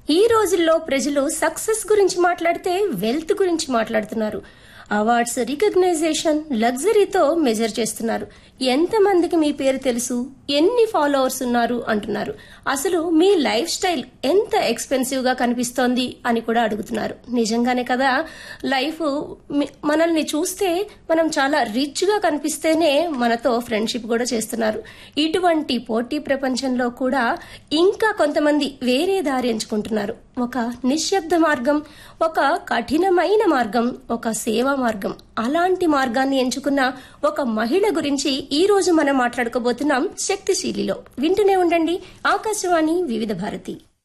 ఈ రోజుల్లో ప్రజలు సక్సెస్ గురించి మాట్లాడితే వెల్త్ గురించి మాట్లాడుతున్నారు. అవార్డ్స్, రికగ్నైజేషన్, లగ్జరీతో మెజర్ చేస్తున్నారు. ఎంతమందికి మీ పేరు తెలుసు, ఎన్ని ఫాలోవర్స్ ఉన్నారు అంటున్నారు. అసలు మీ లైఫ్ స్టైల్ ఎంత ఎక్స్పెన్సివ్ గా కనిపిస్తోంది అని కూడా అడుగుతున్నారు. నిజంగానే కదా, లైఫ్ మనల్ని చూస్తే మనం చాలా రిచ్ గా కనిపిస్తేనే మనతో ఫ్రెండ్షిప్ కూడా చేస్తున్నారు. ఇటువంటి పోటీ ప్రపంచంలో కూడా ఇంకా కొంతమంది వేరే దారి ఎంచుకుంటున్నారు. ఒక నిశ్శబ్ద మార్గం, ఒక కఠినమైన మార్గం, ఒక సేవా మార్గం. అలాంటి మార్గాన్ని ఎంచుకున్న ఒక మహిళ గురించి ఈ రోజు మనం మాట్లాడుకోబోతున్నాం శక్తిశీలిలో. వింటూనే ఉండండి ఆకాశవాణి వివిధ భారతి.